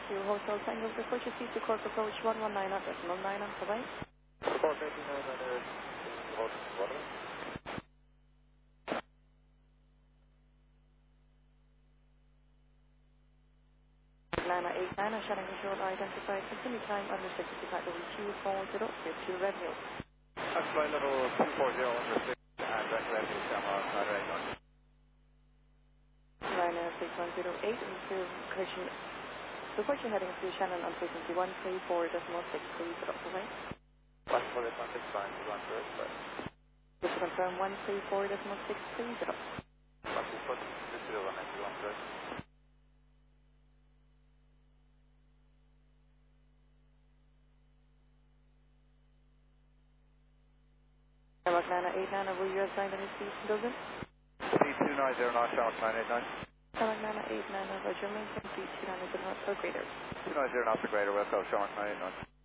to Hotel Tango, the purchase seat to Cork Approach 119 at 09 on bye-bye. Cork 89 on Atlanta 89 and Shannon Control identified. Continue time under 60 pattern 240 with 2 revenue. That's flight level 240 under 6 and direct revenue camera on 9 6108 into correction. Report your heading to Shannon on frequency 134.630. Bye-bye. 144.6 Just to confirm 134.630. Atlanta 89, were you assigned any seats in building? C290 North Shark 989. Atlanta 89, Roger, maintain seat 290 North or greater. 290 North or greater, West Shark 989.